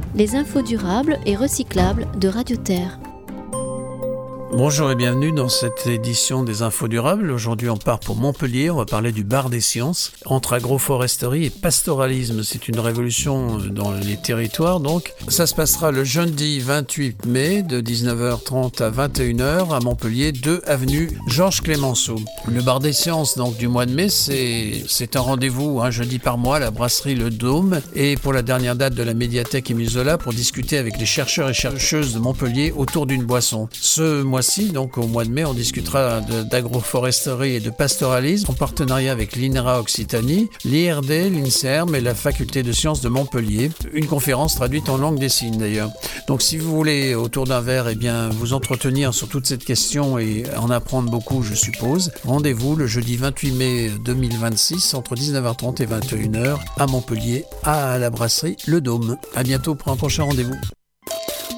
les infos durables et recyclables de Radio Terre. Bonjour et bienvenue dans cette édition des Infos Durables. Aujourd'hui on part pour Montpellier, on va parler du bar des sciences. Entre agroforesterie et pastoralisme, c'est une révolution dans les territoires donc. Ça se passera le jeudi 28 mai de 19h30 à 21h à Montpellier, 2 avenue Georges Clemenceau. Le bar des sciences donc du mois de mai, c'est un rendez-vous un jeudi par mois à la brasserie Le Dôme et pour la dernière date de la médiathèque Émile Zola pour discuter avec les chercheurs et chercheuses de Montpellier autour d'une boisson. Ce mois-ci, donc au mois de mai, on discutera d'agroforesterie et de pastoralisme en partenariat avec l'INRA Occitanie, l'IRD, l'INSERM et la Faculté de sciences de Montpellier. Une conférence traduite en langue des signes d'ailleurs. Donc si vous voulez autour d'un verre, vous entretenir sur toute cette question et en apprendre beaucoup, je suppose, rendez-vous le jeudi 28 mai 2026 entre 19h30 et 21h à Montpellier à la brasserie Le Dôme. À bientôt pour un prochain rendez-vous.